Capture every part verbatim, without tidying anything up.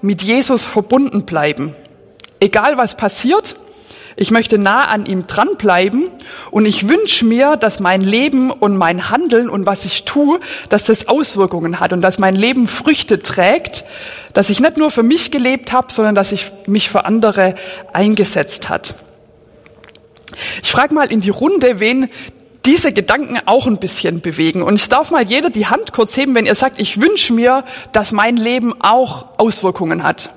mit Jesus verbunden bleiben. Egal was passiert, ich möchte nah an ihm dranbleiben und ich wünsche mir, dass mein Leben und mein Handeln und was ich tue, dass das Auswirkungen hat und dass mein Leben Früchte trägt, dass ich nicht nur für mich gelebt habe, sondern dass ich mich für andere eingesetzt hat. Ich frage mal in die Runde, wen diese Gedanken auch ein bisschen bewegen. Und ich darf mal jeder die Hand kurz heben, wenn ihr sagt, ich wünsche mir, dass mein Leben auch Auswirkungen hat.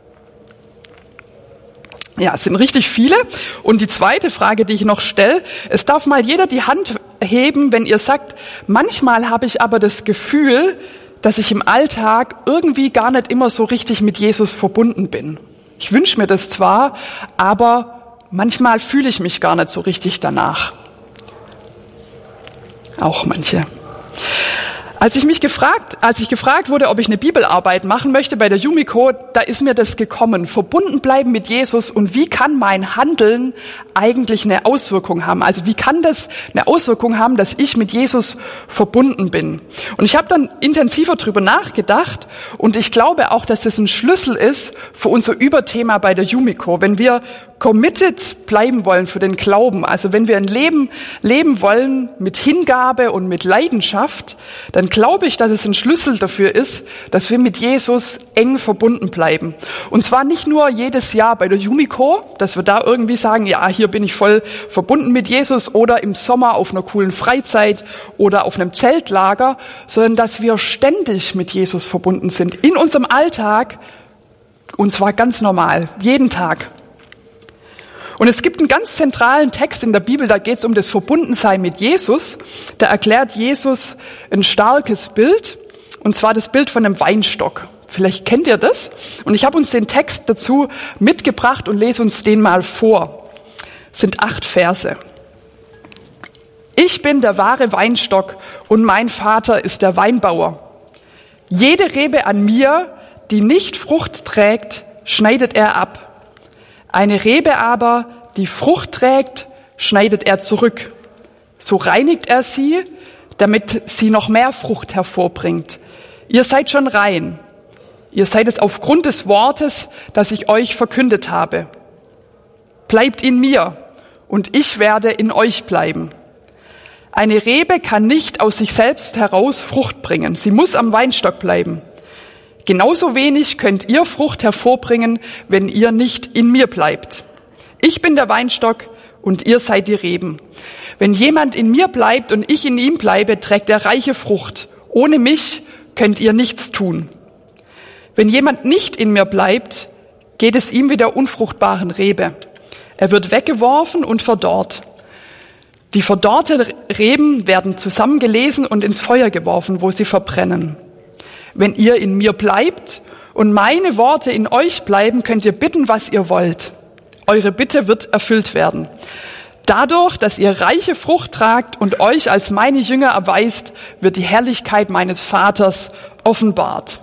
Ja, es sind richtig viele. Und die zweite Frage, die ich noch stelle, es darf mal jeder die Hand heben, wenn ihr sagt, manchmal habe ich aber das Gefühl, dass ich im Alltag irgendwie gar nicht immer so richtig mit Jesus verbunden bin. Ich wünsche mir das zwar, aber manchmal fühle ich mich gar nicht so richtig danach. Auch manche. Als ich mich gefragt, als ich gefragt wurde, ob ich eine Bibelarbeit machen möchte bei der Yumiko, da ist mir das gekommen. Verbunden bleiben mit Jesus und wie kann mein Handeln eigentlich eine Auswirkung haben? Also wie kann das eine Auswirkung haben, dass ich mit Jesus verbunden bin? Und ich habe dann intensiver drüber nachgedacht und ich glaube auch, dass das ein Schlüssel ist für unser Überthema bei der Yumiko. Wenn wir committed bleiben wollen für den Glauben, also wenn wir ein Leben leben wollen mit Hingabe und mit Leidenschaft, dann glaube ich, dass es ein Schlüssel dafür ist, dass wir mit Jesus eng verbunden bleiben. Und zwar nicht nur jedes Jahr bei der Yumiko, dass wir da irgendwie sagen, ja, hier bin ich voll verbunden mit Jesus oder im Sommer auf einer coolen Freizeit oder auf einem Zeltlager, sondern dass wir ständig mit Jesus verbunden sind, in unserem Alltag und zwar ganz normal, jeden Tag. Und es gibt einen ganz zentralen Text in der Bibel, da geht es um das Verbundensein mit Jesus. Da erklärt Jesus ein starkes Bild, und zwar das Bild von einem Weinstock. Vielleicht kennt ihr das. Und ich habe uns den Text dazu mitgebracht und lese uns den mal vor. Es sind acht Verse. Ich bin der wahre Weinstock und mein Vater ist der Weinbauer. Jede Rebe an mir, die nicht Frucht trägt, schneidet er ab. Eine Rebe aber, die Frucht trägt, schneidet er zurück. So reinigt er sie, damit sie noch mehr Frucht hervorbringt. Ihr seid schon rein. Ihr seid es aufgrund des Wortes, das ich euch verkündet habe. Bleibt in mir und ich werde in euch bleiben. Eine Rebe kann nicht aus sich selbst heraus Frucht bringen. Sie muss am Weinstock bleiben. Genauso wenig könnt ihr Frucht hervorbringen, wenn ihr nicht in mir bleibt. Ich bin der Weinstock und ihr seid die Reben. Wenn jemand in mir bleibt und ich in ihm bleibe, trägt er reiche Frucht. Ohne mich könnt ihr nichts tun. Wenn jemand nicht in mir bleibt, geht es ihm wie der unfruchtbaren Rebe. Er wird weggeworfen und verdorrt. Die verdorrten Reben werden zusammengelesen und ins Feuer geworfen, wo sie verbrennen. Wenn ihr in mir bleibt und meine Worte in euch bleiben, könnt ihr bitten, was ihr wollt. Eure Bitte wird erfüllt werden. Dadurch, dass ihr reiche Frucht tragt und euch als meine Jünger erweist, wird die Herrlichkeit meines Vaters offenbart.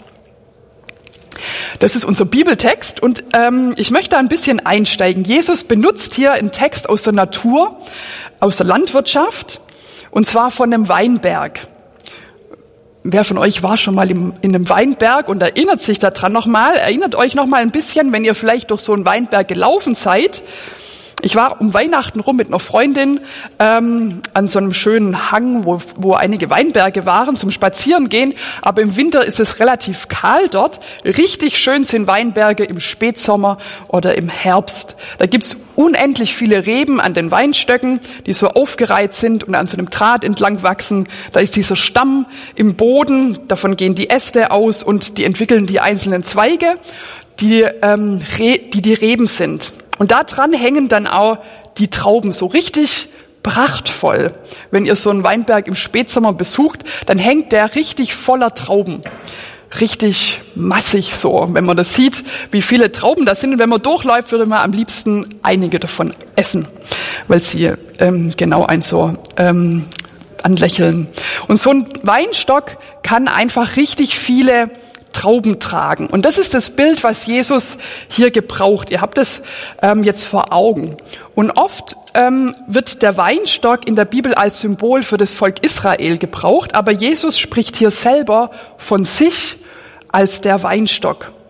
Das ist unser Bibeltext und ähm, ich möchte ein bisschen einsteigen. Jesus benutzt hier einen Text aus der Natur, aus der Landwirtschaft und zwar von einem Weinberg. Wer von euch war schon mal im, in einem Weinberg und erinnert sich daran nochmal? Erinnert euch nochmal ein bisschen, wenn ihr vielleicht durch so einen Weinberg gelaufen seid. Ich war um Weihnachten rum mit einer Freundin ähm, an so einem schönen Hang, wo, wo einige Weinberge waren, zum Spazierengehen. Aber im Winter ist es relativ kahl dort. Richtig schön sind Weinberge im Spätsommer oder im Herbst. Da gibt's unendlich viele Reben an den Weinstöcken, die so aufgereiht sind und an so einem Draht entlang wachsen. Da ist dieser Stamm im Boden, davon gehen die Äste aus und die entwickeln die einzelnen Zweige, die ähm, Re- die, die Reben sind. Und da dran hängen dann auch die Trauben so richtig prachtvoll. Wenn ihr so einen Weinberg im Spätsommer besucht, dann hängt der richtig voller Trauben. Richtig massig so. Wenn man das sieht, wie viele Trauben da sind. Und wenn man durchläuft, würde man am liebsten einige davon essen, weil sie ähm, genau einen so ähm, anlächeln. Und so ein Weinstock kann einfach richtig viele Trauben tragen. Und das ist das Bild, was Jesus hier gebraucht. Ihr habt es ähm, jetzt vor Augen. Und oft ähm, wird der Weinstock in der Bibel als Symbol für das Volk Israel gebraucht, aber Jesus spricht hier selber von sich als der Weinstock.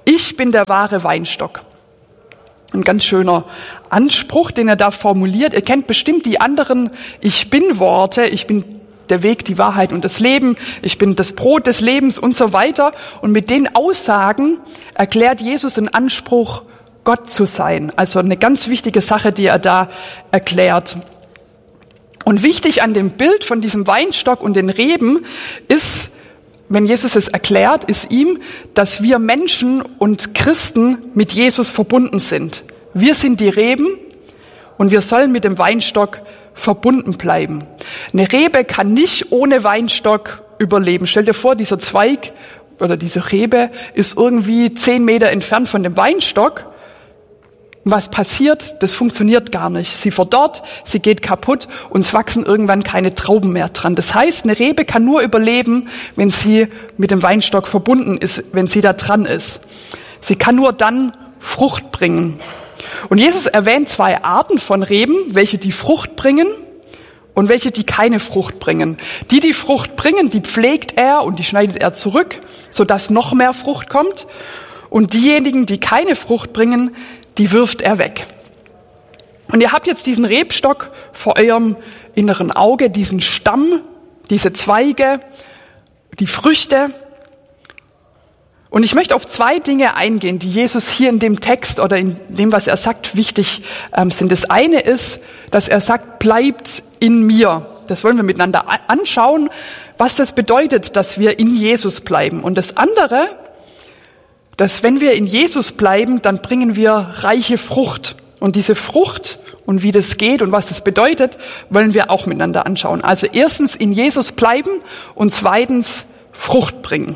Ich bin der wahre Weinstock. Ein ganz schöner Anspruch, den er da formuliert. Ihr kennt bestimmt die anderen Ich-Bin-Worte. Ich bin der Weg, die Wahrheit und das Leben. Ich bin das Brot des Lebens und so weiter. Und mit den Aussagen erklärt Jesus den Anspruch, Gott zu sein. Also eine ganz wichtige Sache, die er da erklärt. Und wichtig an dem Bild von diesem Weinstock und den Reben ist, wenn Jesus es erklärt, ist ihm, dass wir Menschen und Christen mit Jesus verbunden sind. Wir sind die Reben und wir sollen mit dem Weinstock verbunden bleiben. Eine Rebe kann nicht ohne Weinstock überleben. Stell dir vor, dieser Zweig oder diese Rebe ist irgendwie zehn Meter entfernt von dem Weinstock. Was passiert? Das funktioniert gar nicht. Sie verdorrt, sie geht kaputt und es wachsen irgendwann keine Trauben mehr dran. Das heißt, eine Rebe kann nur überleben, wenn sie mit dem Weinstock verbunden ist, wenn sie da dran ist. Sie kann nur dann Frucht bringen. Und Jesus erwähnt zwei Arten von Reben, welche die Frucht bringen und welche die keine Frucht bringen. Die, die Frucht bringen, die pflegt er und die schneidet er zurück, sodass noch mehr Frucht kommt. Und diejenigen, die keine Frucht bringen, die wirft er weg. Und ihr habt jetzt diesen Rebstock vor eurem inneren Auge, diesen Stamm, diese Zweige, die Früchte. Und ich möchte auf zwei Dinge eingehen, die Jesus hier in dem Text oder in dem, was er sagt, wichtig ähm, sind. Das eine ist, dass er sagt, bleibt in mir. Das wollen wir miteinander anschauen, was das bedeutet, dass wir in Jesus bleiben. Und das andere, dass wenn wir in Jesus bleiben, dann bringen wir reiche Frucht. Und diese Frucht und wie das geht und was das bedeutet, wollen wir auch miteinander anschauen. Also erstens in Jesus bleiben und zweitens Frucht bringen.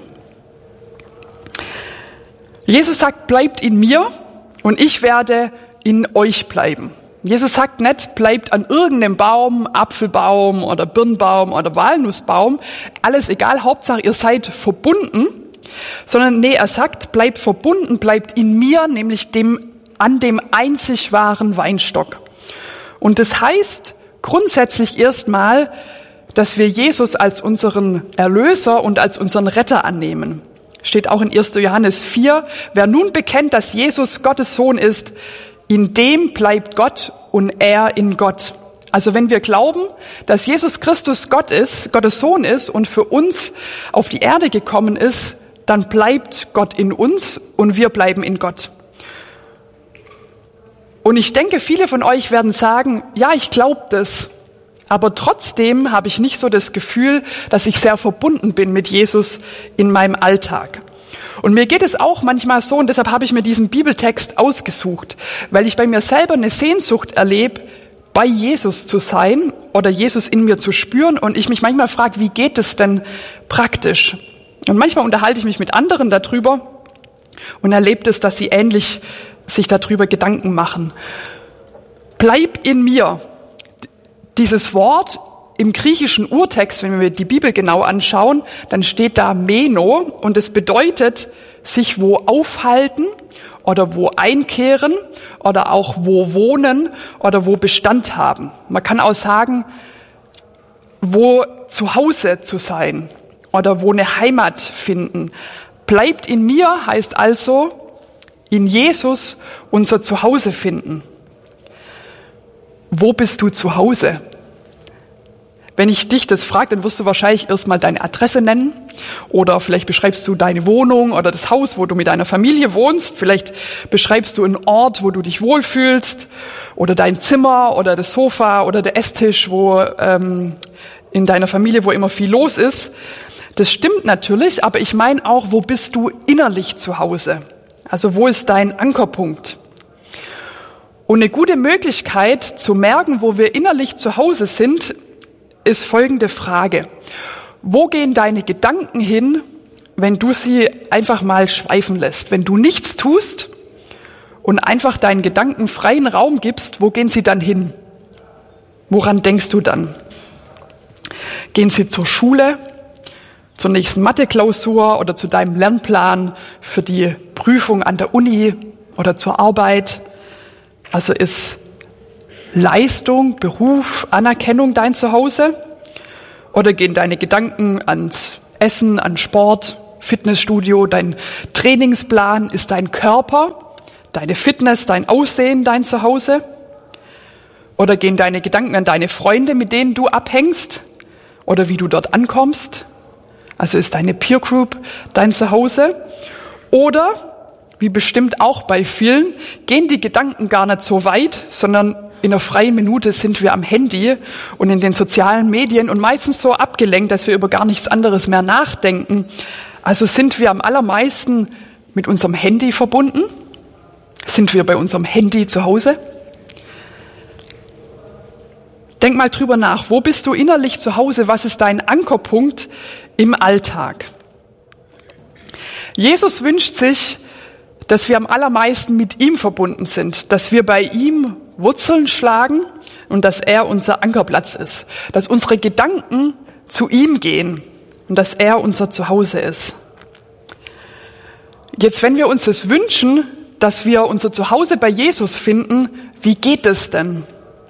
Jesus sagt, bleibt in mir und ich werde in euch bleiben. Jesus sagt nicht, bleibt an irgendeinem Baum, Apfelbaum oder Birnbaum oder Walnussbaum, alles egal, Hauptsache ihr seid verbunden. Sondern nee, er sagt, bleibt verbunden, bleibt in mir, nämlich dem, an dem einzig wahren Weinstock. Und das heißt grundsätzlich erstmal, dass wir Jesus als unseren Erlöser und als unseren Retter annehmen. Steht auch in erster Johannes vier, wer nun bekennt, dass Jesus Gottes Sohn ist, in dem bleibt Gott und er in Gott. Also wenn wir glauben, dass Jesus Christus Gott ist, Gottes Sohn ist und für uns auf die Erde gekommen ist, dann bleibt Gott in uns und wir bleiben in Gott. Und ich denke, viele von euch werden sagen, ja, ich glaube das, aber trotzdem habe ich nicht so das Gefühl, dass ich sehr verbunden bin mit Jesus in meinem Alltag. Und mir geht es auch manchmal so, und deshalb habe ich mir diesen Bibeltext ausgesucht, weil ich bei mir selber eine Sehnsucht erlebe, bei Jesus zu sein oder Jesus in mir zu spüren und ich mich manchmal frage, wie geht es denn praktisch? Und manchmal unterhalte ich mich mit anderen darüber und erlebe es, dass sie ähnlich sich darüber Gedanken machen. Bleib in mir. Dieses Wort im griechischen Urtext, wenn wir die Bibel genau anschauen, dann steht da meno und es bedeutet sich wo aufhalten oder wo einkehren oder auch wo wohnen oder wo Bestand haben. Man kann auch sagen, wo zu Hause zu sein. Oder wo eine Heimat finden. Bleibt in mir heißt also, in Jesus unser Zuhause finden. Wo bist du zu Hause? Wenn ich dich das frage, dann wirst du wahrscheinlich erstmal deine Adresse nennen oder vielleicht beschreibst du deine Wohnung oder das Haus, wo du mit deiner Familie wohnst. Vielleicht beschreibst du einen Ort, wo du dich wohlfühlst oder dein Zimmer oder das Sofa oder der Esstisch, wo ähm, in deiner Familie, wo immer viel los ist. Das stimmt natürlich, aber ich meine auch, wo bist du innerlich zu Hause? Also wo ist dein Ankerpunkt? Und eine gute Möglichkeit zu merken, wo wir innerlich zu Hause sind, ist folgende Frage. Wo gehen deine Gedanken hin, wenn du sie einfach mal schweifen lässt? Wenn du nichts tust und einfach deinen Gedanken freien Raum gibst, wo gehen sie dann hin? Woran denkst du dann? Gehen sie zur Schule? Zur nächsten Mathe-Klausur oder zu deinem Lernplan für die Prüfung an der Uni oder zur Arbeit. Also ist Leistung, Beruf, Anerkennung dein Zuhause? Oder gehen deine Gedanken ans Essen, an Sport, Fitnessstudio, dein Trainingsplan? Ist dein Körper, deine Fitness, dein Aussehen dein Zuhause? Oder gehen deine Gedanken an deine Freunde, mit denen du abhängst? Oder wie du dort ankommst? Also ist deine Peer Group dein Zuhause? Oder, wie bestimmt auch bei vielen, gehen die Gedanken gar nicht so weit, sondern in einer freien Minute sind wir am Handy und in den sozialen Medien und meistens so abgelenkt, dass wir über gar nichts anderes mehr nachdenken. Also sind wir am allermeisten mit unserem Handy verbunden? Sind wir bei unserem Handy zu Hause? Denk mal drüber nach, wo bist du innerlich zu Hause? Was ist dein Ankerpunkt im Alltag? Jesus wünscht sich, dass wir am allermeisten mit ihm verbunden sind, dass wir bei ihm Wurzeln schlagen und dass er unser Ankerplatz ist, dass unsere Gedanken zu ihm gehen und dass er unser Zuhause ist. Jetzt, wenn wir uns das wünschen, dass wir unser Zuhause bei Jesus finden, wie geht es denn?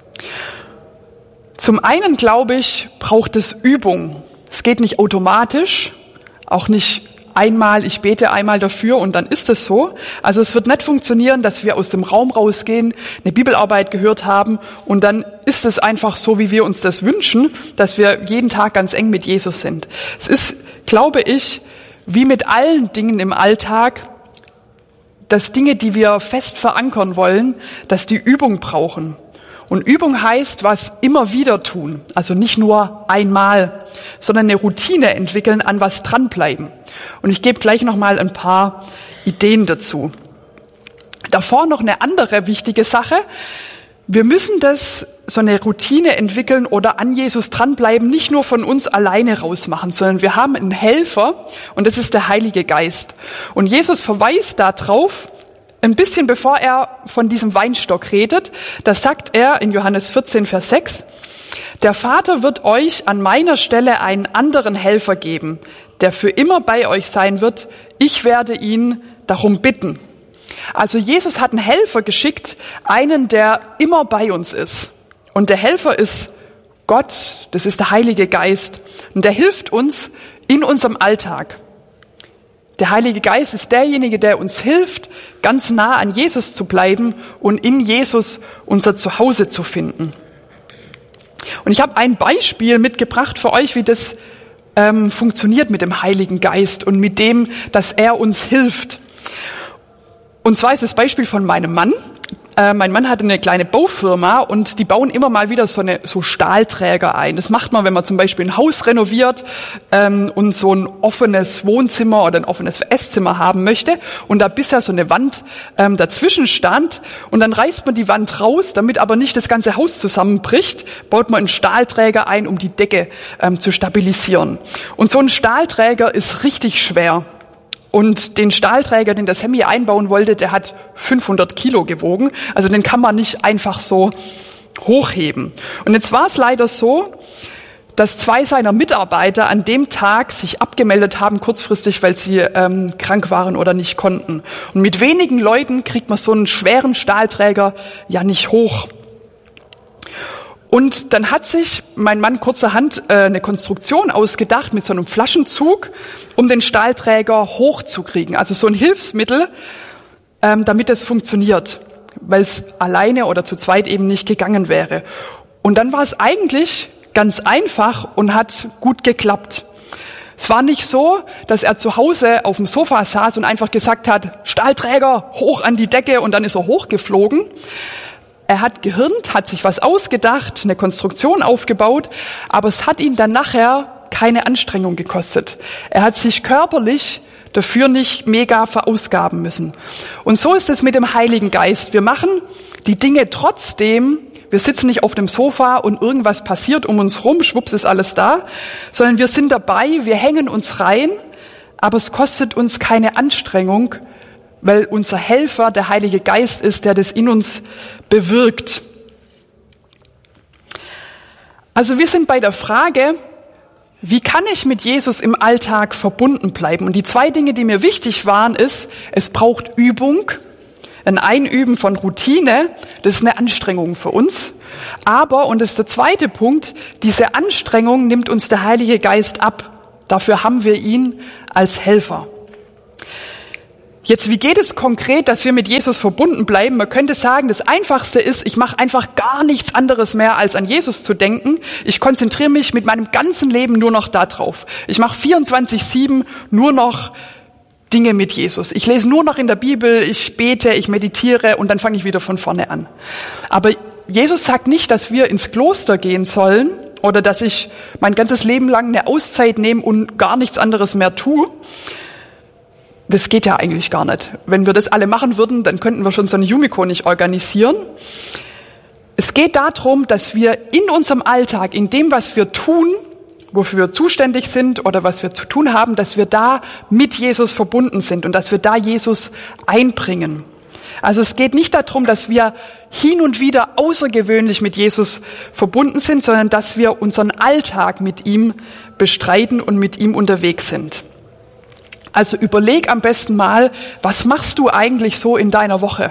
Zum einen, glaube ich, braucht es Übung. Es geht nicht automatisch, auch nicht einmal, ich bete einmal dafür und dann ist es so. Also es wird nicht funktionieren, dass wir aus dem Raum rausgehen, eine Bibelarbeit gehört haben und dann ist es einfach so, wie wir uns das wünschen, dass wir jeden Tag ganz eng mit Jesus sind. Es ist, glaube ich, wie mit allen Dingen im Alltag, dass Dinge, die wir fest verankern wollen, dass die Übung brauchen. Und Übung heißt, was immer wieder tun. Also nicht nur einmal, sondern eine Routine entwickeln, an was dranbleiben. Und ich gebe gleich noch mal ein paar Ideen dazu. Davor noch eine andere wichtige Sache. Wir müssen das, so eine Routine entwickeln oder an Jesus dranbleiben, nicht nur von uns alleine rausmachen, sondern wir haben einen Helfer und das ist der Heilige Geist. Und Jesus verweist darauf, ein bisschen bevor er von diesem Weinstock redet, da sagt er in Johannes vierzehn, Vers sechs, der Vater wird euch an meiner Stelle einen anderen Helfer geben, der für immer bei euch sein wird. Ich werde ihn darum bitten. Also Jesus hat einen Helfer geschickt, einen, der immer bei uns ist. Und der Helfer ist Gott, das ist der Heilige Geist. Und der hilft uns in unserem Alltag. Der Heilige Geist ist derjenige, der uns hilft, ganz nah an Jesus zu bleiben und in Jesus unser Zuhause zu finden. Und ich habe ein Beispiel mitgebracht für euch, wie das ähm, funktioniert mit dem Heiligen Geist und mit dem, dass er uns hilft. Und zwar ist das Beispiel von meinem Mann. Äh, mein Mann hatte eine kleine Baufirma und die bauen immer mal wieder so eine so Stahlträger ein. Das macht man, wenn man zum Beispiel ein Haus renoviert ähm, und so ein offenes Wohnzimmer oder ein offenes Esszimmer haben möchte und da bisher so eine Wand ähm, dazwischen stand und dann reißt man die Wand raus, damit aber nicht das ganze Haus zusammenbricht, baut man einen Stahlträger ein, um die Decke ähm, zu stabilisieren. Und so ein Stahlträger ist richtig schwer. Und den Stahlträger, den der Sammy einbauen wollte, der hat fünfhundert Kilo gewogen. Also den kann man nicht einfach so hochheben. Und jetzt war es leider so, dass zwei seiner Mitarbeiter an dem Tag sich abgemeldet haben, kurzfristig, weil sie ähm, krank waren oder nicht konnten. Und mit wenigen Leuten kriegt man so einen schweren Stahlträger ja nicht hoch. Und dann hat sich mein Mann kurzerhand äh, eine Konstruktion ausgedacht mit so einem Flaschenzug, um den Stahlträger hochzukriegen. Also so ein Hilfsmittel, ähm, damit es funktioniert, weil es alleine oder zu zweit eben nicht gegangen wäre. Und dann war es eigentlich ganz einfach und hat gut geklappt. Es war nicht so, dass er zu Hause auf dem Sofa saß und einfach gesagt hat, Stahlträger hoch an die Decke und dann ist er hochgeflogen. Er hat gehirnt, hat sich was ausgedacht, eine Konstruktion aufgebaut, aber es hat ihn dann nachher keine Anstrengung gekostet. Er hat sich körperlich dafür nicht mega verausgaben müssen. Und so ist es mit dem Heiligen Geist. Wir machen die Dinge trotzdem, wir sitzen nicht auf dem Sofa und irgendwas passiert um uns rum, schwupps ist alles da, sondern wir sind dabei, wir hängen uns rein, aber es kostet uns keine Anstrengung, weil unser Helfer der Heilige Geist ist, der das in uns bewirkt. Also wir sind bei der Frage, wie kann ich mit Jesus im Alltag verbunden bleiben? Und die zwei Dinge, die mir wichtig waren, ist, es braucht Übung, ein Einüben von Routine, das ist eine Anstrengung für uns. Aber, und das ist der zweite Punkt, diese Anstrengung nimmt uns der Heilige Geist ab. Dafür haben wir ihn als Helfer. Jetzt, wie geht es konkret, dass wir mit Jesus verbunden bleiben? Man könnte sagen, das Einfachste ist, ich mache einfach gar nichts anderes mehr, als an Jesus zu denken. Ich konzentriere mich mit meinem ganzen Leben nur noch darauf. Ich mache vierundzwanzig sieben nur noch Dinge mit Jesus. Ich lese nur noch in der Bibel, ich bete, ich meditiere und dann fange ich wieder von vorne an. Aber Jesus sagt nicht, dass wir ins Kloster gehen sollen oder dass ich mein ganzes Leben lang eine Auszeit nehme und gar nichts anderes mehr tue. Das geht ja eigentlich gar nicht. Wenn wir das alle machen würden, dann könnten wir schon so eine Yumiko nicht organisieren. Es geht darum, dass wir in unserem Alltag, in dem, was wir tun, wofür wir zuständig sind oder was wir zu tun haben, dass wir da mit Jesus verbunden sind und dass wir da Jesus einbringen. Also es geht nicht darum, dass wir hin und wieder außergewöhnlich mit Jesus verbunden sind, sondern dass wir unseren Alltag mit ihm bestreiten und mit ihm unterwegs sind. Also überleg am besten mal, was machst du eigentlich so in deiner Woche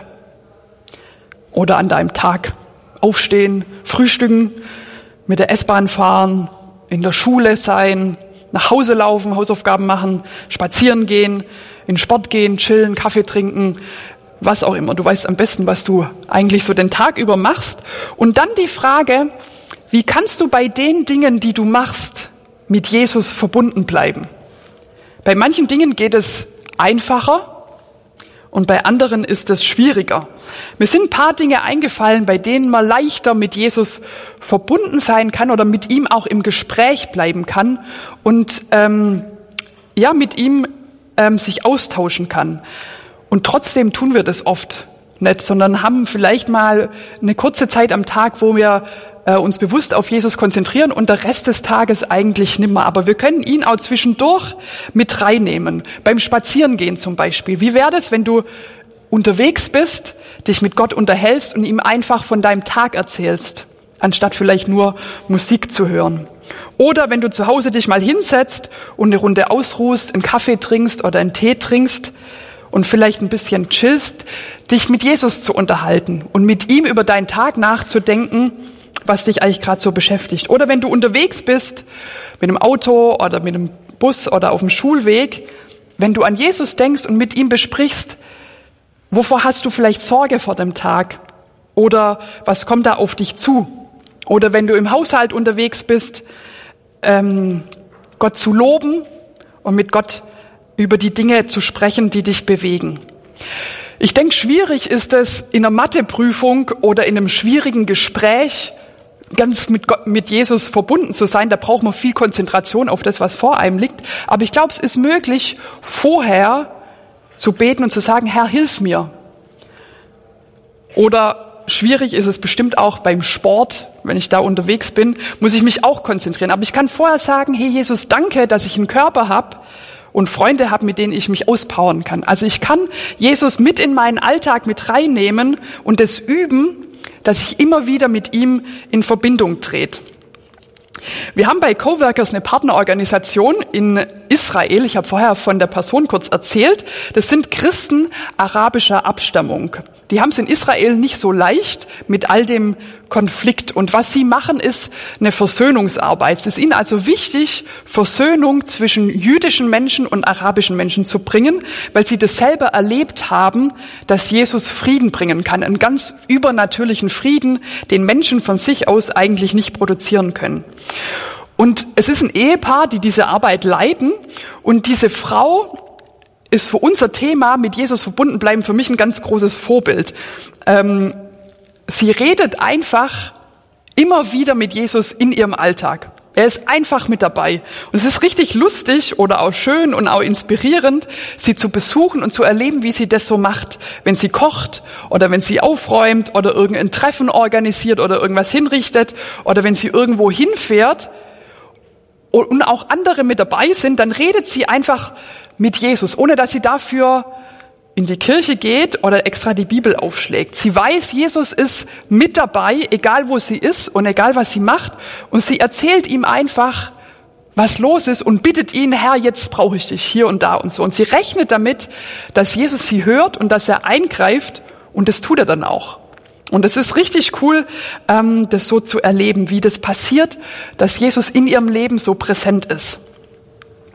oder an deinem Tag? Aufstehen, frühstücken, mit der S-Bahn fahren, in der Schule sein, nach Hause laufen, Hausaufgaben machen, spazieren gehen, in Sport gehen, chillen, Kaffee trinken, was auch immer. Du weißt am besten, was du eigentlich so den Tag über machst. Und dann die Frage, wie kannst du bei den Dingen, die du machst, mit Jesus verbunden bleiben? Bei manchen Dingen geht es einfacher und bei anderen ist es schwieriger. Mir sind ein paar Dinge eingefallen, bei denen man leichter mit Jesus verbunden sein kann oder mit ihm auch im Gespräch bleiben kann und ähm, ja mit ihm ähm, sich austauschen kann. Und trotzdem tun wir das oft nicht, sondern haben vielleicht mal eine kurze Zeit am Tag, wo wir äh, uns bewusst auf Jesus konzentrieren und der Rest des Tages eigentlich nimmer. Aber wir können ihn auch zwischendurch mit reinnehmen. Beim Spazierengehen zum Beispiel. Wie wäre das, wenn du unterwegs bist, dich mit Gott unterhältst und ihm einfach von deinem Tag erzählst, anstatt vielleicht nur Musik zu hören? Oder wenn du zu Hause dich mal hinsetzt und eine Runde ausruhst, einen Kaffee trinkst oder einen Tee trinkst und vielleicht ein bisschen chillst, dich mit Jesus zu unterhalten und mit ihm über deinen Tag nachzudenken, was dich eigentlich gerade so beschäftigt. Oder wenn du unterwegs bist, mit einem Auto oder mit einem Bus oder auf dem Schulweg, wenn du an Jesus denkst und mit ihm besprichst, wovor hast du vielleicht Sorge vor dem Tag? Oder was kommt da auf dich zu? Oder wenn du im Haushalt unterwegs bist, ähm, Gott zu loben und mit Gott über die Dinge zu sprechen, die dich bewegen. Ich denke, schwierig ist es, in einer Matheprüfung oder in einem schwierigen Gespräch ganz mit Gott, mit Jesus verbunden zu sein. Da braucht man viel Konzentration auf das, was vor einem liegt. Aber ich glaube, es ist möglich, vorher zu beten und zu sagen, Herr, hilf mir. Oder schwierig ist es bestimmt auch beim Sport, wenn ich da unterwegs bin, muss ich mich auch konzentrieren. Aber ich kann vorher sagen, hey Jesus, danke, dass ich einen Körper habe und Freunde habe, mit denen ich mich auspowern kann. Also ich kann Jesus mit in meinen Alltag mit reinnehmen und das üben, dass ich immer wieder mit ihm in Verbindung trete. Wir haben bei Coworkers eine Partnerorganisation in Israel. Ich habe vorher von der Person kurz erzählt. Das sind Christen arabischer Abstammung. Die haben es in Israel nicht so leicht mit all dem Konflikt. Und was sie machen, ist eine Versöhnungsarbeit. Es ist ihnen also wichtig, Versöhnung zwischen jüdischen Menschen und arabischen Menschen zu bringen, weil sie das selber erlebt haben, dass Jesus Frieden bringen kann. Einen ganz übernatürlichen Frieden, den Menschen von sich aus eigentlich nicht produzieren können. Und es ist ein Ehepaar, die diese Arbeit leiten. Und diese Frau ist für unser Thema mit Jesus verbunden bleiben für mich ein ganz großes Vorbild. Ähm, sie redet einfach immer wieder mit Jesus in ihrem Alltag. Er ist einfach mit dabei. Und es ist richtig lustig oder auch schön und auch inspirierend, sie zu besuchen und zu erleben, wie sie das so macht, wenn sie kocht oder wenn sie aufräumt oder irgendein Treffen organisiert oder irgendwas hinrichtet oder wenn sie irgendwo hinfährt und auch andere mit dabei sind, dann redet sie einfach mit Jesus, ohne dass sie dafür in die Kirche geht oder extra die Bibel aufschlägt. Sie weiß, Jesus ist mit dabei, egal wo sie ist und egal was sie macht. Und sie erzählt ihm einfach, was los ist und bittet ihn, Herr, jetzt brauche ich dich hier und da und so. Und sie rechnet damit, dass Jesus sie hört und dass er eingreift und das tut er dann auch. Und es ist richtig cool, das so zu erleben, wie das passiert, dass Jesus in ihrem Leben so präsent ist.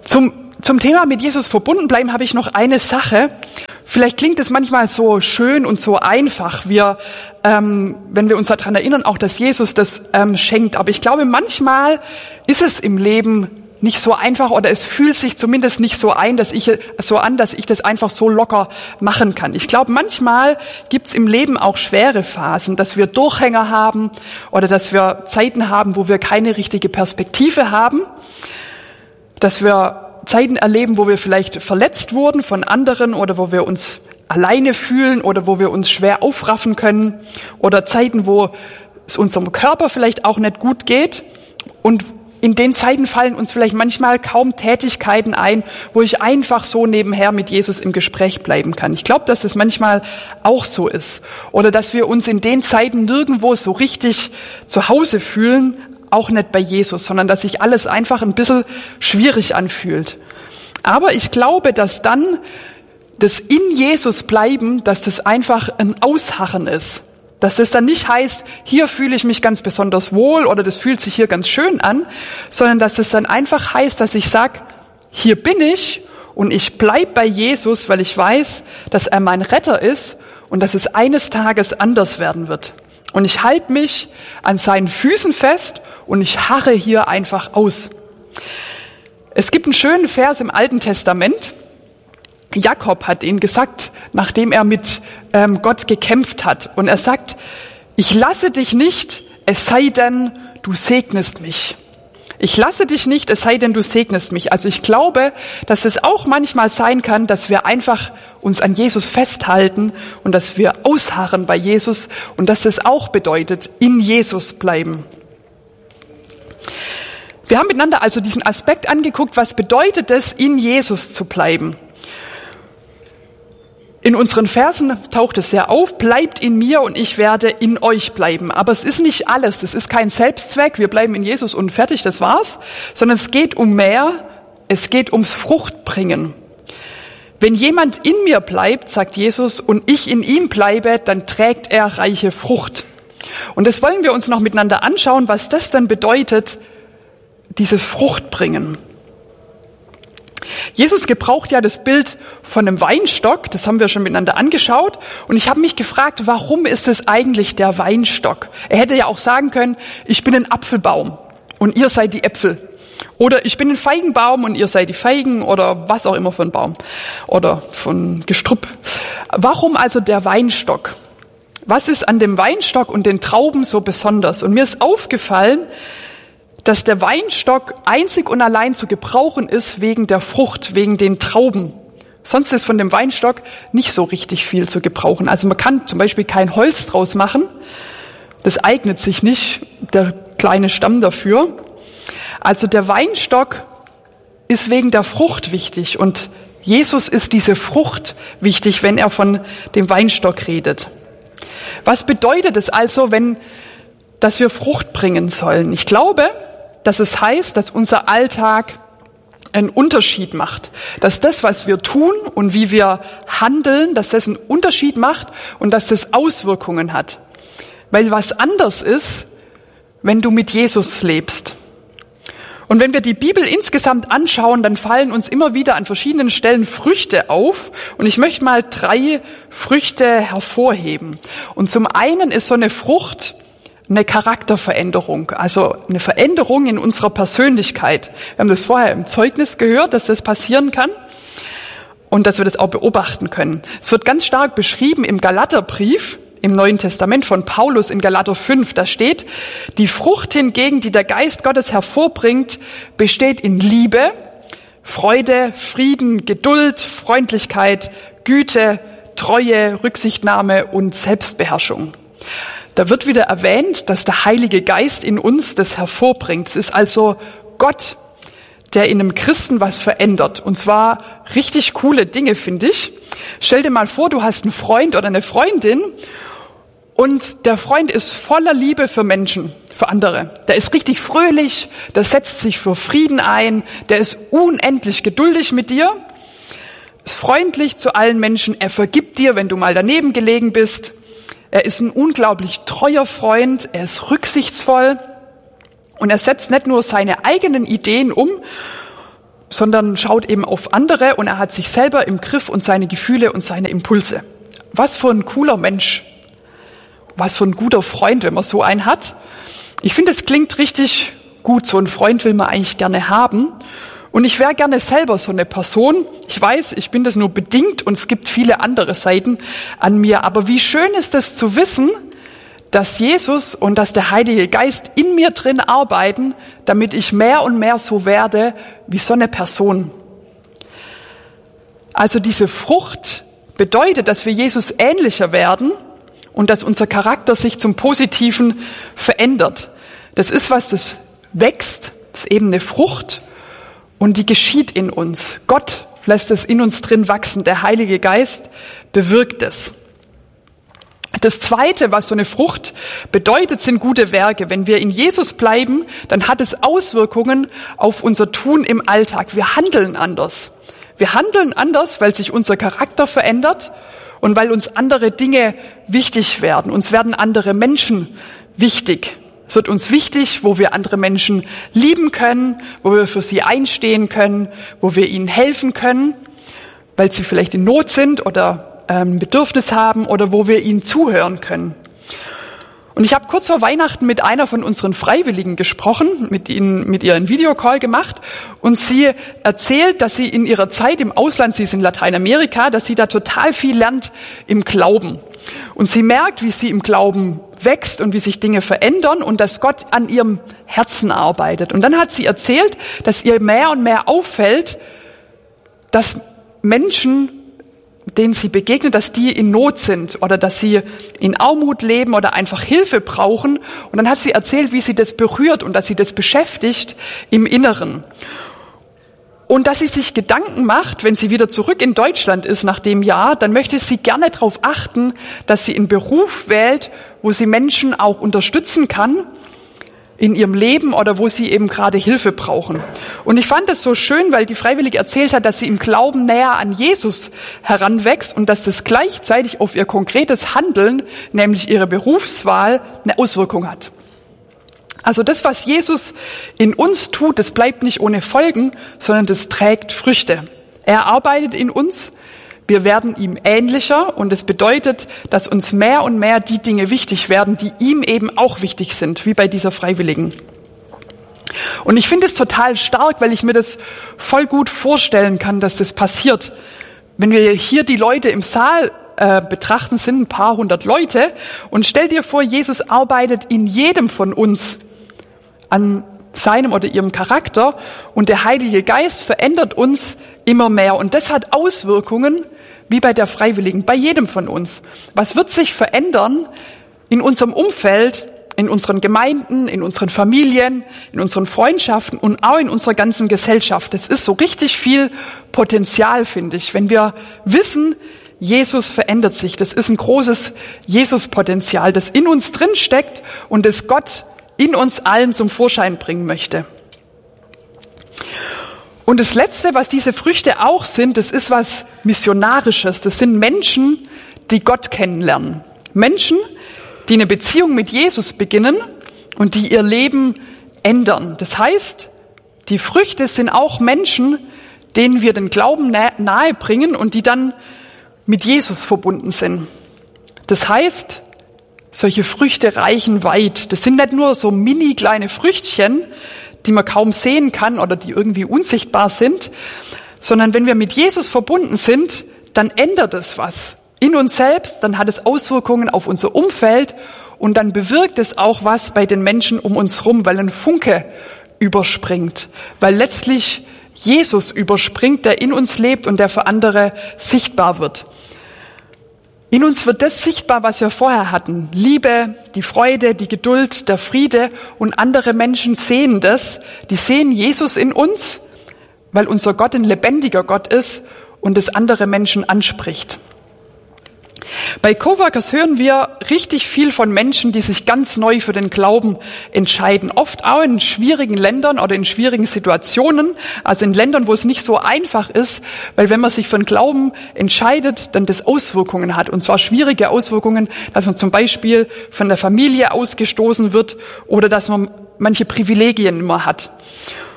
Zum, zum Thema mit Jesus verbunden bleiben habe ich noch eine Sache. Vielleicht klingt es manchmal so schön und so einfach, wir, ähm, wenn wir uns daran erinnern, auch dass Jesus das ähm, schenkt. Aber ich glaube, manchmal ist es im Leben nicht so einfach oder es fühlt sich zumindest nicht so ein, dass ich so an, dass ich das einfach so locker machen kann. Ich glaube, manchmal gibt's im Leben auch schwere Phasen, dass wir Durchhänger haben oder dass wir Zeiten haben, wo wir keine richtige Perspektive haben, dass wir Zeiten erleben, wo wir vielleicht verletzt wurden von anderen oder wo wir uns alleine fühlen oder wo wir uns schwer aufraffen können oder Zeiten, wo es unserem Körper vielleicht auch nicht gut geht. Und in den Zeiten fallen uns vielleicht manchmal kaum Tätigkeiten ein, wo ich einfach so nebenher mit Jesus im Gespräch bleiben kann. Ich glaube, dass es manchmal auch so ist. Oder dass wir uns in den Zeiten nirgendwo so richtig zu Hause fühlen, auch nicht bei Jesus, sondern dass sich alles einfach ein bisschen schwierig anfühlt. Aber ich glaube, dass dann das in Jesus bleiben, dass das einfach ein Ausharren ist. Dass das dann nicht heißt, hier fühle ich mich ganz besonders wohl oder das fühlt sich hier ganz schön an, sondern dass es dann einfach heißt, dass ich sage, hier bin ich und ich bleib bei Jesus, weil ich weiß, dass er mein Retter ist und dass es eines Tages anders werden wird. Und ich halte mich an seinen Füßen fest und ich harre hier einfach aus. Es gibt einen schönen Vers im Alten Testament. Jakob hat ihn gesagt, nachdem er mit ähm, Gott gekämpft hat. Und er sagt, ich lasse dich nicht, es sei denn, du segnest mich. Ich lasse dich nicht, es sei denn, du segnest mich. Also ich glaube, dass es auch manchmal sein kann, dass wir einfach uns an Jesus festhalten und dass wir ausharren bei Jesus und dass es auch bedeutet, in Jesus bleiben. Wir haben miteinander also diesen Aspekt angeguckt, was bedeutet es, in Jesus zu bleiben. In unseren Versen taucht es sehr auf, bleibt in mir und ich werde in euch bleiben. Aber es ist nicht alles, das ist kein Selbstzweck, wir bleiben in Jesus und fertig, das war's, sondern es geht um mehr, es geht ums Fruchtbringen. Wenn jemand in mir bleibt, sagt Jesus, und ich in ihm bleibe, dann trägt er reiche Frucht. Und das wollen wir uns noch miteinander anschauen, was das dann bedeutet, dieses Fruchtbringen. Jesus gebraucht ja das Bild von einem Weinstock, das haben wir schon miteinander angeschaut. Und ich habe mich gefragt, warum ist es eigentlich der Weinstock? Er hätte ja auch sagen können, ich bin ein Apfelbaum und ihr seid die Äpfel. Oder ich bin ein Feigenbaum und ihr seid die Feigen oder was auch immer für ein Baum oder von Gestrüpp. Warum also der Weinstock? Was ist an dem Weinstock und den Trauben so besonders? Und mir ist aufgefallen, dass der Weinstock einzig und allein zu gebrauchen ist wegen der Frucht, wegen den Trauben. Sonst ist von dem Weinstock nicht so richtig viel zu gebrauchen. Also man kann zum Beispiel kein Holz draus machen. Das eignet sich nicht, der kleine Stamm dafür. Also der Weinstock ist wegen der Frucht wichtig und Jesus ist diese Frucht wichtig, wenn er von dem Weinstock redet. Was bedeutet es also, wenn, dass wir Frucht bringen sollen? Ich glaube, dass es heißt, dass unser Alltag einen Unterschied macht. Dass das, was wir tun und wie wir handeln, dass das einen Unterschied macht und dass das Auswirkungen hat. Weil was anders ist, wenn du mit Jesus lebst. Und wenn wir die Bibel insgesamt anschauen, dann fallen uns immer wieder an verschiedenen Stellen Früchte auf. Und ich möchte mal drei Früchte hervorheben. Und zum einen ist so eine Frucht eine Charakterveränderung, also eine Veränderung in unserer Persönlichkeit. Wir haben das vorher im Zeugnis gehört, dass das passieren kann und dass wir das auch beobachten können. Es wird ganz stark beschrieben im Galaterbrief, im Neuen Testament von Paulus in Galater fünf. Da steht, die Frucht hingegen, die der Geist Gottes hervorbringt, besteht in Liebe, Freude, Frieden, Geduld, Freundlichkeit, Güte, Treue, Rücksichtnahme und Selbstbeherrschung. Da wird wieder erwähnt, dass der Heilige Geist in uns das hervorbringt. Es ist also Gott, der in einem Christen was verändert. Und zwar richtig coole Dinge, finde ich. Stell dir mal vor, du hast einen Freund oder eine Freundin und der Freund ist voller Liebe für Menschen, für andere. Der ist richtig fröhlich, der setzt sich für Frieden ein, der ist unendlich geduldig mit dir, ist freundlich zu allen Menschen, er vergibt dir, wenn du mal daneben gelegen bist. Er ist ein unglaublich treuer Freund, er ist rücksichtsvoll und er setzt nicht nur seine eigenen Ideen um, sondern schaut eben auf andere und er hat sich selber im Griff und seine Gefühle und seine Impulse. Was für ein cooler Mensch. Was für ein guter Freund, wenn man so einen hat. Ich finde, es klingt richtig gut. So einen Freund will man eigentlich gerne haben. Und ich wäre gerne selber so eine Person. Ich weiß, ich bin das nur bedingt und es gibt viele andere Seiten an mir. Aber wie schön ist es zu wissen, dass Jesus und dass der Heilige Geist in mir drin arbeiten, damit ich mehr und mehr so werde wie so eine Person. Also diese Frucht bedeutet, dass wir Jesus ähnlicher werden und dass unser Charakter sich zum Positiven verändert. Das ist was, das wächst, das ist eben eine Frucht und die geschieht in uns. Gott lässt es in uns drin wachsen, der Heilige Geist bewirkt es. Das Zweite, was so eine Frucht bedeutet, sind gute Werke. Wenn wir in Jesus bleiben, dann hat es Auswirkungen auf unser Tun im Alltag. Wir handeln anders. Wir handeln anders, weil sich unser Charakter verändert und weil uns andere Dinge wichtig werden. Uns werden andere Menschen wichtig. Es wird uns wichtig, wo wir andere Menschen lieben können, wo wir für sie einstehen können, wo wir ihnen helfen können, weil sie vielleicht in Not sind oder ein Bedürfnis haben oder wo wir ihnen zuhören können. Und ich habe kurz vor Weihnachten mit einer von unseren Freiwilligen gesprochen, mit ihnen, mit ihr einen Videocall gemacht und sie erzählt, dass sie in ihrer Zeit im Ausland, sie ist in Lateinamerika, dass sie da total viel lernt im Glauben. Und sie merkt, wie sie im Glauben wächst und wie sich Dinge verändern und dass Gott an ihrem Herzen arbeitet. Und dann hat sie erzählt, dass ihr mehr und mehr auffällt, dass Menschen, denen sie begegnet, dass die in Not sind oder dass sie in Armut leben oder einfach Hilfe brauchen. Und dann hat sie erzählt, wie sie das berührt und dass sie das beschäftigt im Inneren. Und dass sie sich Gedanken macht, wenn sie wieder zurück in Deutschland ist nach dem Jahr, dann möchte sie gerne darauf achten, dass sie einen Beruf wählt, wo sie Menschen auch unterstützen kann in ihrem Leben oder wo sie eben gerade Hilfe brauchen. Und ich fand es so schön, weil die Freiwillige erzählt hat, dass sie im Glauben näher an Jesus heranwächst und dass das gleichzeitig auf ihr konkretes Handeln, nämlich ihre Berufswahl, eine Auswirkung hat. Also das, was Jesus in uns tut, das bleibt nicht ohne Folgen, sondern das trägt Früchte. Er arbeitet in uns, wir werden ihm ähnlicher und es bedeutet, dass uns mehr und mehr die Dinge wichtig werden, die ihm eben auch wichtig sind, wie bei dieser Freiwilligen. Und ich finde es total stark, weil ich mir das voll gut vorstellen kann, dass das passiert. Wenn wir hier die Leute im Saal äh, betrachten, sind ein paar hundert Leute und stell dir vor, Jesus arbeitet in jedem von uns an seinem oder ihrem Charakter und der Heilige Geist verändert uns immer mehr und das hat Auswirkungen wie bei der Freiwilligen, bei jedem von uns. Was wird sich verändern in unserem Umfeld, in unseren Gemeinden, in unseren Familien, in unseren Freundschaften und auch in unserer ganzen Gesellschaft? Das ist so richtig viel Potenzial, finde ich, wenn wir wissen, Jesus verändert sich. Das ist ein großes Jesus-Potenzial, das in uns drin steckt und das Gott in uns allen zum Vorschein bringen möchte. Und das Letzte, was diese Früchte auch sind, das ist was Missionarisches. Das sind Menschen, die Gott kennenlernen. Menschen, die eine Beziehung mit Jesus beginnen und die ihr Leben ändern. Das heißt, die Früchte sind auch Menschen, denen wir den Glauben nahe bringen und die dann mit Jesus verbunden sind. Das heißt, solche Früchte reichen weit. Das sind nicht nur so mini kleine Früchtchen, die man kaum sehen kann oder die irgendwie unsichtbar sind, sondern wenn wir mit Jesus verbunden sind, dann ändert es was in uns selbst, dann hat es Auswirkungen auf unser Umfeld und dann bewirkt es auch was bei den Menschen um uns rum, weil ein Funke überspringt, weil letztlich Jesus überspringt, der in uns lebt und der für andere sichtbar wird. In uns wird das sichtbar, was wir vorher hatten. Liebe, die Freude, die Geduld, der Friede und andere Menschen sehen das. Die sehen Jesus in uns, weil unser Gott ein lebendiger Gott ist und es andere Menschen anspricht. Bei Coworkers hören wir richtig viel von Menschen, die sich ganz neu für den Glauben entscheiden. Oft auch in schwierigen Ländern oder in schwierigen Situationen, also in Ländern, wo es nicht so einfach ist, weil wenn man sich für den Glauben entscheidet, dann das Auswirkungen hat. Und zwar schwierige Auswirkungen, dass man zum Beispiel von der Familie ausgestoßen wird oder dass man manche Privilegien immer hat.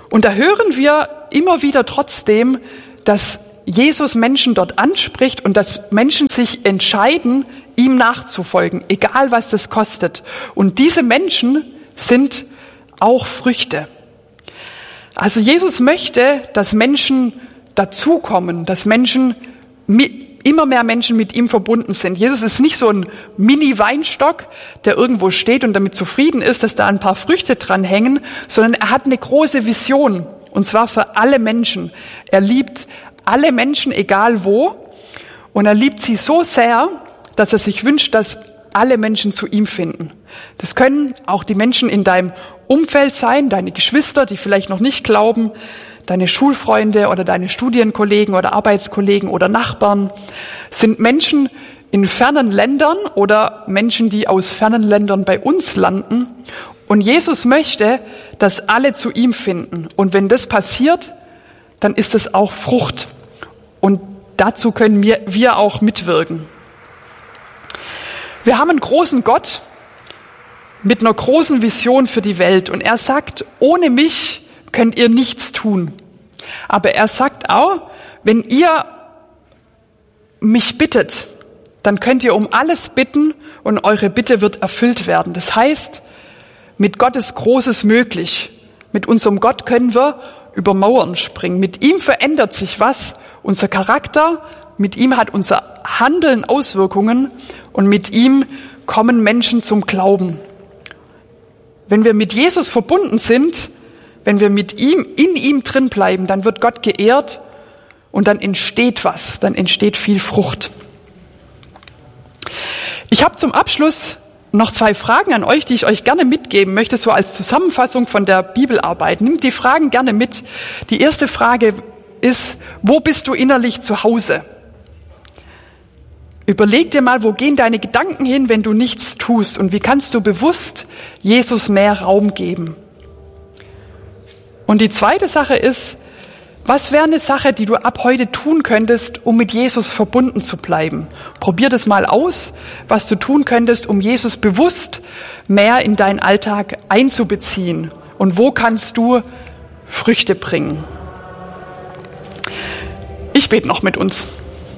Und da hören wir immer wieder trotzdem, dass Jesus Menschen dort anspricht und dass Menschen sich entscheiden, ihm nachzufolgen, egal was das kostet. Und diese Menschen sind auch Früchte. Also Jesus möchte, dass Menschen dazukommen, dass Menschen, immer mehr Menschen mit ihm verbunden sind. Jesus ist nicht so ein Mini-Weinstock, der irgendwo steht und damit zufrieden ist, dass da ein paar Früchte dran hängen, sondern er hat eine große Vision, und zwar für alle Menschen. Er liebt alle Menschen, egal wo, und er liebt sie so sehr, dass er sich wünscht, dass alle Menschen zu ihm finden. Das können auch die Menschen in deinem Umfeld sein, deine Geschwister, die vielleicht noch nicht glauben, deine Schulfreunde oder deine Studienkollegen oder Arbeitskollegen oder Nachbarn, sind Menschen in fernen Ländern oder Menschen, die aus fernen Ländern bei uns landen. Und Jesus möchte, dass alle zu ihm finden. Und wenn das passiert, dann ist es auch Frucht. Und dazu können wir, wir auch mitwirken. Wir haben einen großen Gott mit einer großen Vision für die Welt. Und er sagt, ohne mich könnt ihr nichts tun. Aber er sagt auch, wenn ihr mich bittet, dann könnt ihr um alles bitten und eure Bitte wird erfüllt werden. Das heißt, mit Gott ist Großes möglich. Mit unserem Gott können wir über Mauern springen. Mit ihm verändert sich was, unser Charakter, mit ihm hat unser Handeln Auswirkungen und mit ihm kommen Menschen zum Glauben. Wenn wir mit Jesus verbunden sind, wenn wir mit ihm, in ihm drin bleiben, dann wird Gott geehrt und dann entsteht was, dann entsteht viel Frucht. Ich habe zum Abschluss noch zwei Fragen an euch, die ich euch gerne mitgeben möchte, so als Zusammenfassung von der Bibelarbeit. Nehmt die Fragen gerne mit. Die erste Frage ist, wo bist du innerlich zu Hause? Überleg dir mal, wo gehen deine Gedanken hin, wenn du nichts tust? Und wie kannst du bewusst Jesus mehr Raum geben? Und die zweite Sache ist, was wäre eine Sache, die du ab heute tun könntest, um mit Jesus verbunden zu bleiben? Probier das mal aus, was du tun könntest, um Jesus bewusst mehr in deinen Alltag einzubeziehen. Und wo kannst du Früchte bringen? Ich bete noch mit uns.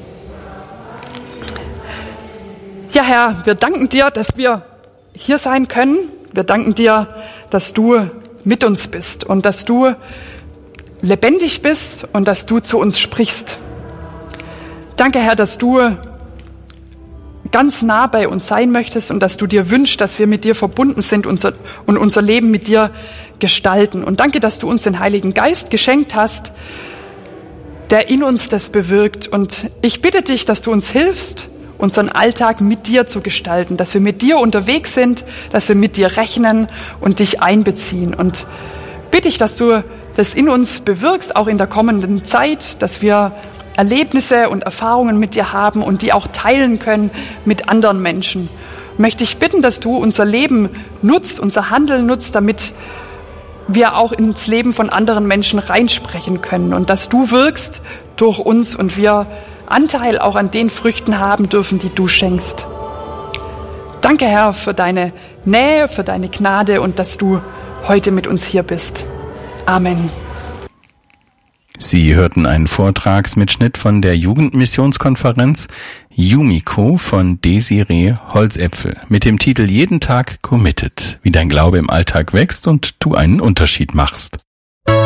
Ja, Herr, wir danken dir, dass wir hier sein können. Wir danken dir, dass du mit uns bist und dass du lebendig bist und dass du zu uns sprichst. Danke, Herr, dass du ganz nah bei uns sein möchtest und dass du dir wünschst, dass wir mit dir verbunden sind und unser Leben mit dir gestalten. Und danke, dass du uns den Heiligen Geist geschenkt hast, der in uns das bewirkt. Und ich bitte dich, dass du uns hilfst, unseren Alltag mit dir zu gestalten, dass wir mit dir unterwegs sind, dass wir mit dir rechnen und dich einbeziehen. Und bitte ich, dass du das in uns bewirkst, auch in der kommenden Zeit, dass wir Erlebnisse und Erfahrungen mit dir haben und die auch teilen können mit anderen Menschen. Möchte ich bitten, dass du unser Leben nutzt, unser Handeln nutzt, damit wir auch ins Leben von anderen Menschen reinsprechen können und dass du wirkst durch uns und wir Anteil auch an den Früchten haben dürfen, die du schenkst. Danke, Herr, für deine Nähe, für deine Gnade und dass du heute mit uns hier bist. Amen. Sie hörten einen Vortragsmitschnitt von der Jugendmissionskonferenz Yumiko von Desiree Holzäpfel mit dem Titel Jeden Tag Committed, wie dein Glaube im Alltag wächst und du einen Unterschied machst.